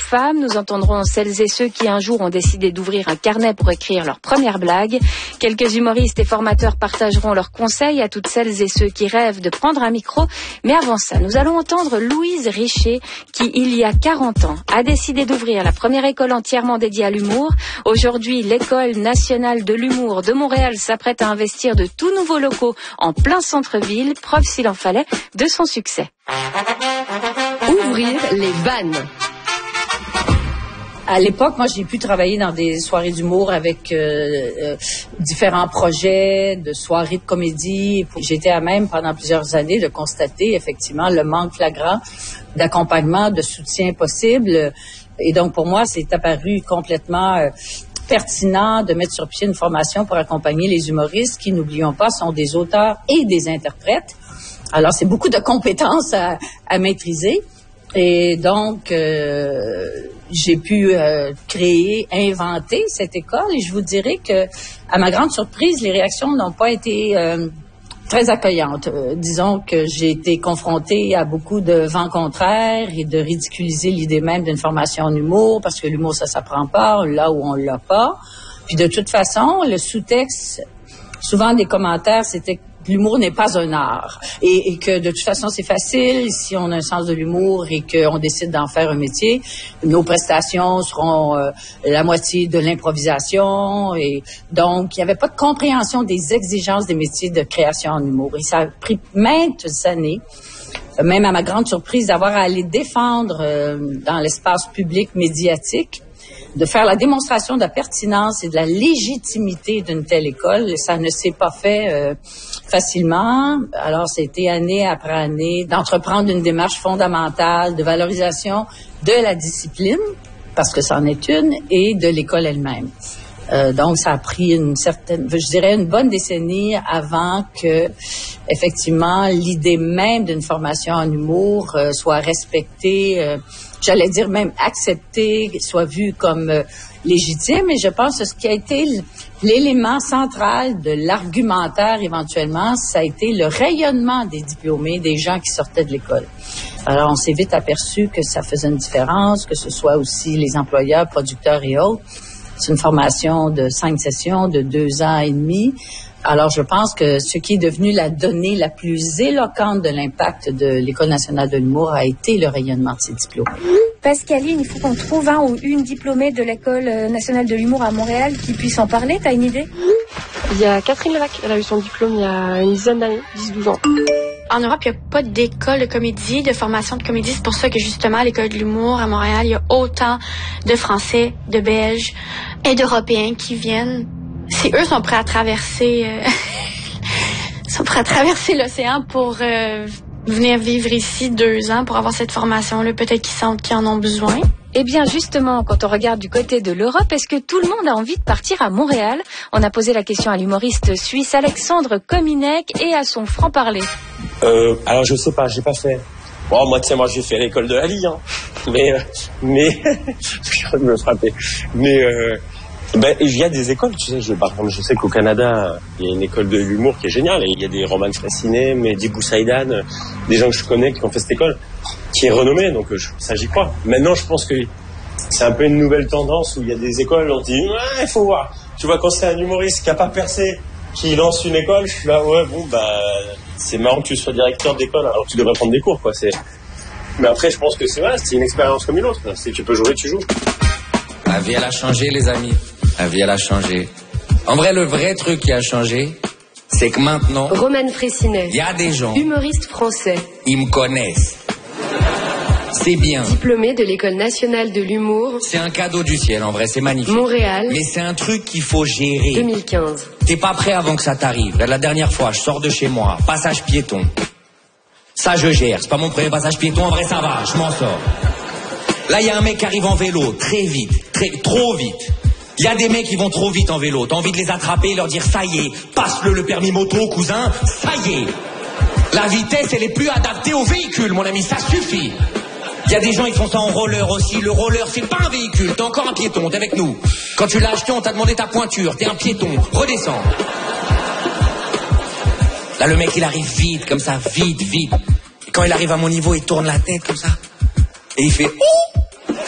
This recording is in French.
femmes. Nous entendrons celles et ceux qui un jour ont décidé d'ouvrir un carnet pour écrire leur première blague. Quelques humoristes et formateurs partageront leurs conseils à toutes celles et ceux qui rêvent de prendre un micro. Mais avant ça, nous allons entendre Louise Richer qui, il y a 40 ans, a décidé d'ouvrir la première école entièrement dédiée à l'humour. Aujourd'hui, l'École nationale de l'humour de Montréal s'apprête à investir de tout nouveaux locaux en plein centre-ville, preuve s'il en fallait de son succès. Ouvrir les vannes. À l'époque, moi, j'ai pu travailler dans des soirées d'humour avec différents projets de soirées de comédie. J'étais à même pendant plusieurs années de constater effectivement le manque flagrant d'accompagnement, de soutien possible. Et donc, pour moi, c'est apparu complètement pertinent de mettre sur pied une formation pour accompagner les humoristes qui, n'oublions pas, sont des auteurs et des interprètes. Alors, c'est beaucoup de compétences à maîtriser. Et donc, j'ai pu créer, inventer cette école. Et je vous dirais que, à ma grande surprise, les réactions n'ont pas été très accueillantes. Disons que j'ai été confrontée à beaucoup de vents contraires et de ridiculiser l'idée même d'une formation en humour, parce que l'humour, ça s'apprend pas, là où on l'a pas. Puis de toute façon, le sous-texte, souvent des commentaires, c'était que l'humour n'est pas un art et que de toute façon c'est facile si on a un sens de l'humour et qu'on décide d'en faire un métier. Nos prestations seront la moitié de l'improvisation et donc il n'y avait pas de compréhension des exigences des métiers de création en humour. Et ça a pris maintes années, même à ma grande surprise, d'avoir à aller défendre dans l'espace public médiatique, de faire la démonstration de la pertinence et de la légitimité d'une telle école. Ça ne s'est pas fait facilement. Alors, c'était année après année d'entreprendre une démarche fondamentale de valorisation de la discipline, parce que c'en est une, et de l'école elle-même. Donc, ça a pris une bonne décennie avant que, effectivement, l'idée même d'une formation en humour soit respectée, j'allais dire même acceptée, soit vue comme légitime. Et je pense que ce qui a été l'élément central de l'argumentaire éventuellement, ça a été le rayonnement des diplômés, des gens qui sortaient de l'école. Alors, on s'est vite aperçu que ça faisait une différence, que ce soit aussi les employeurs, producteurs et autres. C'est une formation de 5 sessions, de 2 ans et demi. Alors, je pense que ce qui est devenu la donnée la plus éloquente de l'impact de l'École nationale de l'humour a été le rayonnement de ces diplômes. Pascaline, il faut qu'on trouve un ou une diplômée de l'École nationale de l'humour à Montréal qui puisse en parler. T'as une idée? Il y a Catherine Levac, elle a eu son diplôme il y a une dizaine d'années, 10-12 ans. En Europe, il n'y a pas d'école de comédie, de formation de comédie. C'est pour ça que, justement, à l'École de l'humour à Montréal, il y a autant de Français, de Belges et d'Européens qui viennent. Si eux sont prêts à traverser, l'océan pour venir vivre ici 2 ans pour avoir cette formation-là, peut-être qu'ils sentent qu'ils en ont besoin. Eh bien, justement, quand on regarde du côté de l'Europe, est-ce que tout le monde a envie de partir à Montréal? On a posé la question à l'humoriste suisse Alexandre Kominek et à son franc-parler. Alors, je sais pas, j'ai pas fait. Bon, moi, j'ai fait l'école de Ali, hein. Mais, je suis en train de me frapper. Il y a des écoles, tu sais, par exemple, je sais qu'au Canada, il y a une école de l'humour qui est géniale. Il y a des Roman Fressinet, Mehdi Boussaïdan, des gens que je connais qui ont fait cette école, qui est renommée, donc ça j'y crois. Maintenant, je pense que c'est un peu une nouvelle tendance où il y a des écoles, on dit, ouais, il faut voir. Tu vois, quand c'est un humoriste qui a pas percé, qui lance une école, je suis là, ouais, bon, c'est marrant que tu sois directeur d'école, alors tu devrais prendre des cours, quoi. Mais après, je pense que c'est une expérience comme une autre. Si tu peux jouer, tu joues. La vie, elle a changé, les amis. La vie, elle a changé. En vrai, le vrai truc qui a changé, c'est que maintenant... Roman Fressinet. Il y a des gens... Humoriste français. Ils me connaissent. C'est bien. Diplômé de l'École nationale de l'humour. C'est un cadeau du ciel, en vrai, c'est magnifique. Montréal. Mais c'est un truc qu'il faut gérer. 2015. T'es pas prêt avant que ça t'arrive. La dernière fois, je sors de chez moi, passage piéton. Ça, je gère. C'est pas mon premier passage piéton, en vrai, ça va, je m'en sors. Là, il y a un mec qui arrive en vélo, très vite, trop vite. Il y a des mecs qui vont trop vite en vélo. T'as envie de les attraper et leur dire, ça y est, passe-le le permis moto, cousin, ça y est. La vitesse, elle est plus adaptée au véhicule, mon ami, ça suffit. Il y a des gens, ils font ça en roller aussi. Le roller, c'est pas un véhicule, t'es encore un piéton, t'es avec nous. Quand tu l'as acheté, on t'a demandé ta pointure, t'es un piéton, redescends. Là, le mec, il arrive vite, comme ça, vite. Et quand il arrive à mon niveau, il tourne la tête comme ça. Et il fait, ouh.